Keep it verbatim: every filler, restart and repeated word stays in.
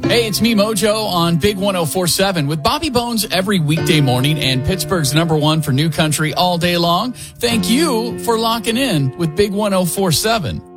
Hey, it's me, Mojo, on Big one oh four point seven with Bobby Bones every weekday morning and Pittsburgh's number one for new country all day long. Thank you for locking in with Big one oh four point seven.